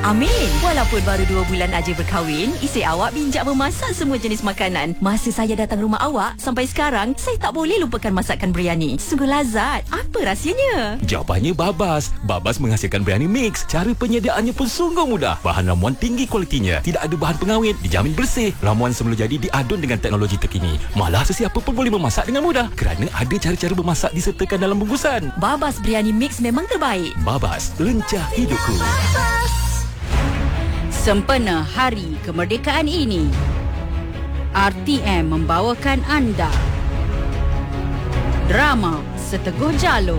Amin. Walaupun baru 2 bulan aja berkahwin, isteri awak bijak memasak semua jenis makanan. Masa saya datang rumah awak, sampai sekarang, saya tak boleh lupakan masakan biryani. Sungguh lazat. Apa rahsianya? Jawapannya Babas. Babas menghasilkan biryani mix. Cara penyediaannya pun sungguh mudah. Bahan ramuan tinggi kualitinya. Tidak ada bahan pengawet. Dijamin bersih. Ramuan semula jadi diadun dengan teknologi terkini. Malah sesiapa pun boleh memasak dengan mudah. Kerana ada cara-cara memasak disertakan dalam bungkusan. Babas biryani mix memang terbaik. Babas, lencah hidupku. Sempena Hari Kemerdekaan ini, RTM membawakan anda drama Seteguh Jalur,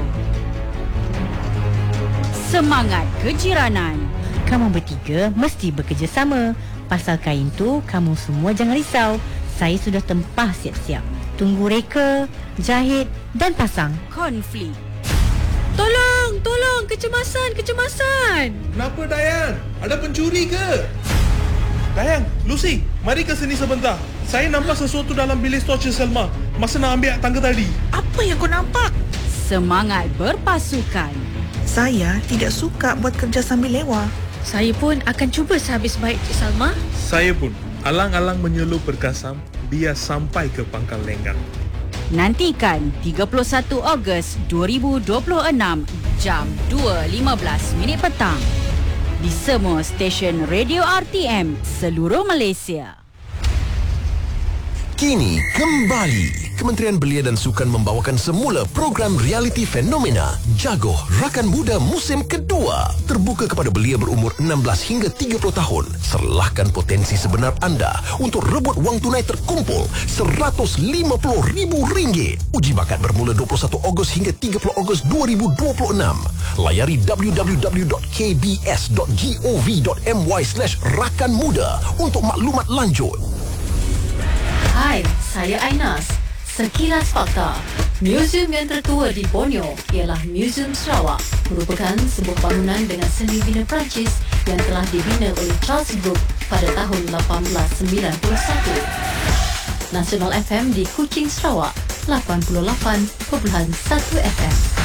Semangat Kejiranan. Kamu bertiga mesti bekerjasama. Pasal kain tu, kamu semua jangan risau. Saya sudah tempah siap-siap. Tunggu reka, jahit dan pasang. Konflik. Tolong, kecemasan. Kenapa Dayang? Ada pencuri ke? Dayang, Lucy, mari ke sini sebentar. Saya nampak sesuatu dalam bilik torture Selma masa nak ambil tangga tadi. Apa yang kau nampak? Semangat berpasukan. Saya tidak suka buat kerja sambil lewa. Saya pun akan cuba sehabis baik, Cik Salma. Saya pun alang-alang menyelup berkasam biar sampai ke pangkal lenggang. Nantikan 31 Ogos 2026 jam 2.15 petang di semua stesen radio RTM seluruh Malaysia. Kini kembali Kementerian Belia dan Sukan membawakan semula program realiti fenomena Jagoh Rakan Muda musim kedua. Terbuka kepada belia berumur 16 hingga 30 tahun. Serlahkan potensi sebenar anda untuk rebut wang tunai terkumpul RM150,000. Uji bakat bermula 21 Ogos hingga 30 Ogos 2026. Layari www.kbs.gov.my/rakanmuda untuk maklumat lanjut. Hai, saya Ainas. Sekilas fakta. Museum yang tertua di Borneo ialah Museum Sarawak. Merupakan sebuah bangunan dengan seni bina Perancis yang telah dibina oleh Charles Group pada tahun 1891. Nasional FM di Kuching, Sarawak, 88.1 FM.